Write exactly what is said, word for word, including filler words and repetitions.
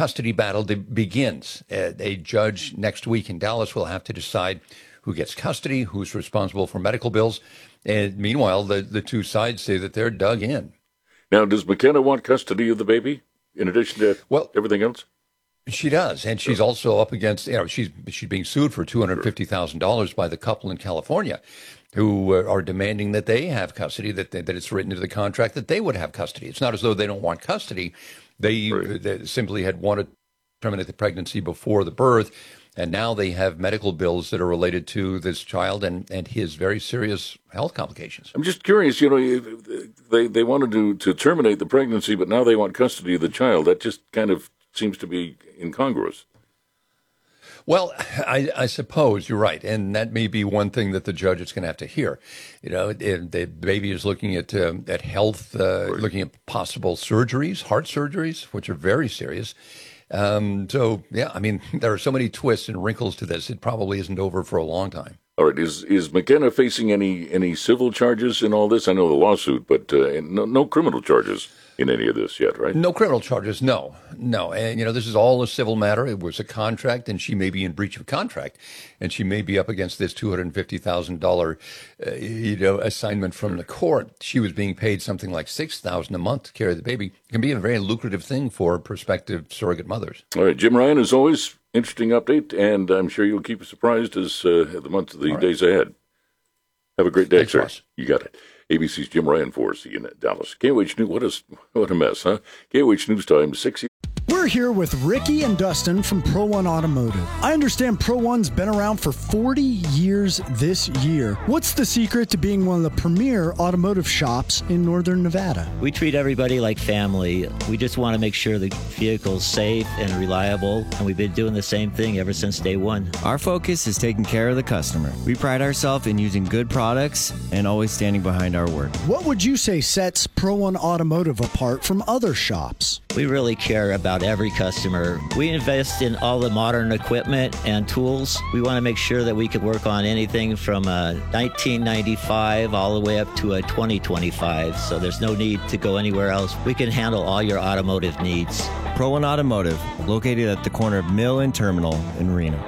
custody battle de- begins. Uh, a judge next week in Dallas will have to decide who gets custody, who's responsible for medical bills. And meanwhile, the, the two sides say that they're dug in. Now, does McKenna want custody of the baby in addition to well, everything else? She does, and she's also up against, you know, she's she's being sued for two hundred fifty thousand dollars by the couple in California who are demanding that they have custody, that they, that it's written into the contract that they would have custody. It's not as though they don't want custody. They, right. they simply had wanted to terminate the pregnancy before the birth, and now they have medical bills that are related to this child and, and his very serious health complications. I'm just curious, you know, they, they wanted to, to terminate the pregnancy, but now they want custody of the child. That just kind of seems to be incongruous. Well, I, I suppose you're right, and that may be one thing that the judge is going to have to hear. You know, it, the baby is looking at um, at health, uh, right. looking at possible surgeries, heart surgeries, which are very serious. Um, so, yeah, I mean, there are so many twists and wrinkles to this. It probably isn't over for a long time. All right, is is McKenna facing any any civil charges in all this? I know the lawsuit, but uh, no, no criminal charges in any of this yet, right? No criminal charges, no, no. And, you know, this is all a civil matter. It was a contract, and she may be in breach of contract, and she may be up against this two hundred fifty thousand dollars, uh, you know, assignment from the court. She was being paid something like six thousand dollars a month to carry the baby. It can be a very lucrative thing for prospective surrogate mothers. All right, Jim Ryan, as always, interesting update, and I'm sure you'll keep us surprised as uh, the months, the right. days ahead. Have a great day, Thanks, sir. Ross. You got it. A B C's Jim Ryan for us in Dallas. K O H News, what a, what a mess, huh? K O H News Time, six. We're here with Ricky and Dustin from Pro One Automotive. I understand Pro One's been around for forty years this year. What's the secret to being one of the premier automotive shops in Northern Nevada? We treat everybody like family. We just want to make sure the vehicle's safe and reliable, and we've been doing the same thing ever since day one. Our focus is taking care of the customer. We pride ourselves in using good products and always standing behind our word. What would you say sets Pro One Automotive apart from other shops? We really care about every customer. We invest in all the modern equipment and tools. We want to make sure that we can work on anything from a nineteen ninety-five all the way up to a twenty twenty-five, so there's no need to go anywhere else. We can handle all your automotive needs. Pro One Automotive, located at the corner of Mill and Terminal in Reno.